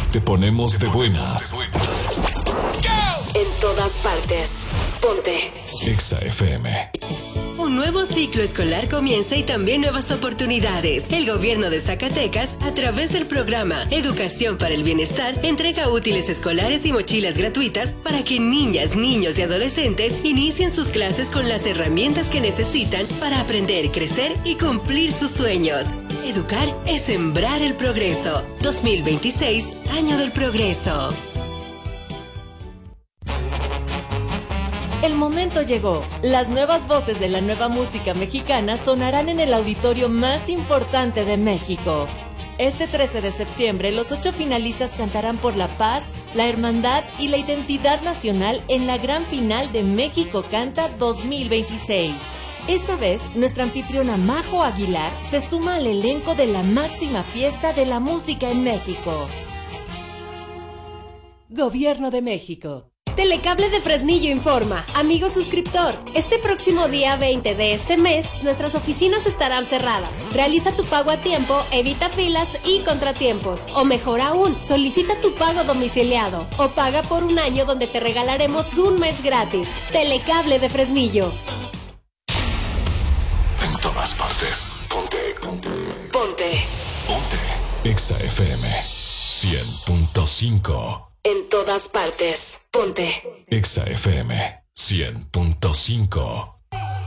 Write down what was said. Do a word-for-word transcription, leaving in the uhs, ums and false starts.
Te ponemos de buenas. En todas partes. Ponte Exa F M. Un nuevo ciclo escolar comienza y también nuevas oportunidades. El gobierno de Zacatecas, a través del programa Educación para el Bienestar, entrega útiles escolares y mochilas gratuitas para que niñas, niños y adolescentes inicien sus clases con las herramientas que necesitan para aprender, crecer y cumplir sus sueños. Educar es sembrar el progreso. dos mil veintiséis, año del progreso. El momento llegó. Las nuevas voces de la nueva música mexicana sonarán en el auditorio más importante de México. Este trece de septiembre, los ocho finalistas cantarán por la paz, la hermandad y la identidad nacional en la gran final de México Canta dos mil veintiséis. Esta vez, nuestra anfitriona Majo Aguilar se suma al elenco de la máxima fiesta de la música en México. Gobierno de México. Telecable de Fresnillo informa, amigo suscriptor, este próximo día veinte de este mes, nuestras oficinas estarán cerradas. Realiza tu pago a tiempo, evita filas y contratiempos. O mejor aún, solicita tu pago domiciliado o paga por un año donde te regalaremos un mes gratis. Telecable de Fresnillo. En todas partes. Ponte. Ponte. Ponte Ponte. Exa F M. cien punto cinco. En todas partes. Ponte Exa F M. cien punto cinco.